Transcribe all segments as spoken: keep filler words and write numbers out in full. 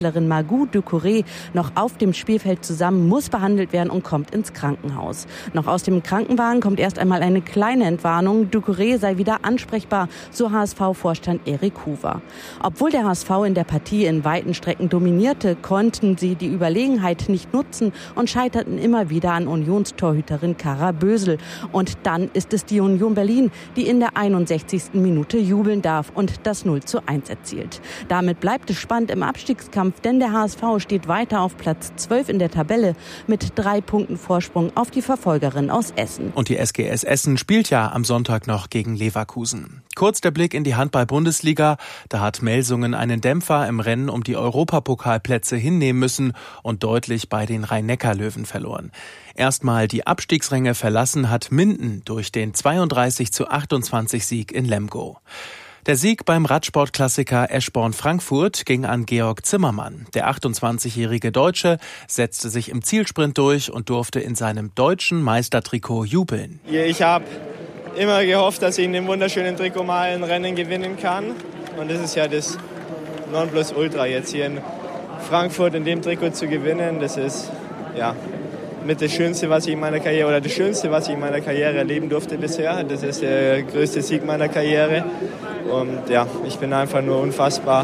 Margot Ducouré noch auf dem Spielfeld zusammen, muss behandelt werden und kommt ins Krankenhaus. Noch aus dem Krankenwagen kommt erst einmal eine kleine Entwarnung. Ducouré sei wieder ansprechbar, so H S V-Vorstand Erik Hoover. Obwohl der H S V in der Partie in weiten Strecken dominierte, konnten sie die Überlegenheit nicht nutzen und scheiterten immer wieder an Unionstorhüterin Kara Bösel. Und dann ist es die Union Berlin, die in der einundsechzigsten Minute jubeln darf und das null zu eins erzielt. Damit bleibt es spannend im Abstiegskampf, denn der H S V steht weiter auf Platz zwölf in der Tabelle mit drei Punkten Vorsprung auf die Verfolgerin aus Essen. Und die S G S Essen spielt ja am Sonntag noch gegen Leverkusen. Kurz der Blick in die Handball-Bundesliga. Da hat Melsungen einen Dämpfer im Rennen um die Europapokalplätze hinnehmen müssen und deutlich bei den Rhein-Neckar-Löwen verloren. Erstmal die Abstiegsränge verlassen hat Minden durch den zweiunddreißig zu achtundzwanzig Sieg in Lemgo. Der Sieg beim Radsportklassiker Eschborn-Frankfurt ging an Georg Zimmermann. Der achtundzwanzigjährige Deutsche setzte sich im Zielsprint durch und durfte in seinem deutschen Meistertrikot jubeln. Ich habe immer gehofft, dass ich in dem wunderschönen Trikot mal ein Rennen gewinnen kann. Und das ist ja das Nonplusultra, jetzt hier in Frankfurt in dem Trikot zu gewinnen. Das ist ja mit das Schönste, was ich in meiner Karriere oder das Schönste, was ich in meiner Karriere erleben durfte bisher. Das ist der größte Sieg meiner Karriere. Und ja, ich bin einfach nur unfassbar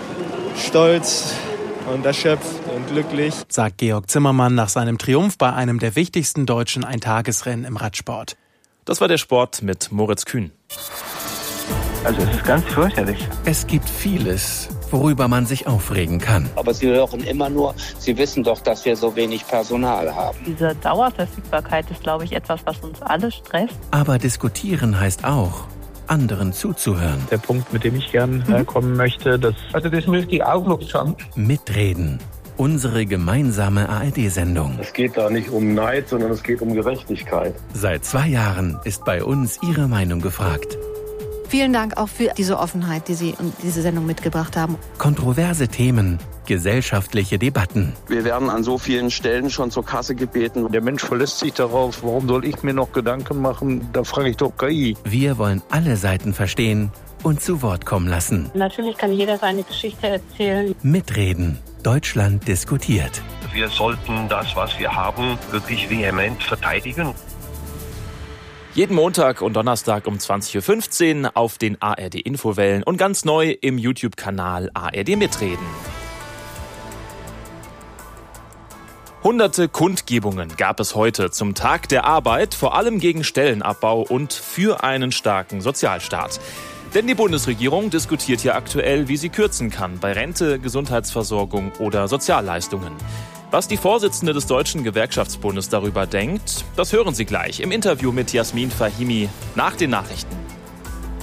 stolz und erschöpft und glücklich, sagt Georg Zimmermann nach seinem Triumph bei einem der wichtigsten deutschen Eintagesrennen im Radsport. Das war der Sport mit Moritz Kühn. Also es ist ganz fürchterlich. Es gibt vieles, worüber man sich aufregen kann. Aber Sie hören immer nur, Sie wissen doch, dass wir so wenig Personal haben. Diese Dauerverfügbarkeit ist, glaube ich, etwas, was uns alle stresst. Aber diskutieren heißt auch, anderen zuzuhören. Der Punkt, mit dem ich gern äh, kommen möchte, das, also das möchte ich auch noch sagen. Mitreden. Unsere gemeinsame A R D-Sendung. Es geht da nicht um Neid, sondern es geht um Gerechtigkeit. Seit zwei Jahren ist bei uns Ihre Meinung gefragt. Vielen Dank auch für diese Offenheit, die Sie und diese Sendung mitgebracht haben. Kontroverse Themen, gesellschaftliche Debatten. Wir werden an so vielen Stellen schon zur Kasse gebeten. Der Mensch verlässt sich darauf, warum soll ich mir noch Gedanken machen? Da frage ich doch K I. Wir wollen alle Seiten verstehen und zu Wort kommen lassen. Natürlich kann jeder seine Geschichte erzählen. Mitreden. Deutschland diskutiert. Wir sollten das, was wir haben, wirklich vehement verteidigen. Jeden Montag und Donnerstag um zwanzig Uhr fünfzehn auf den A R D-Infowellen und ganz neu im YouTube-Kanal A R D Mitreden. Hunderte Kundgebungen gab es heute zum Tag der Arbeit, vor allem gegen Stellenabbau und für einen starken Sozialstaat. Denn die Bundesregierung diskutiert ja aktuell, wie sie kürzen kann bei Rente, Gesundheitsversorgung oder Sozialleistungen. Was die Vorsitzende des Deutschen Gewerkschaftsbundes darüber denkt, das hören Sie gleich im Interview mit Jasmin Fahimi nach den Nachrichten.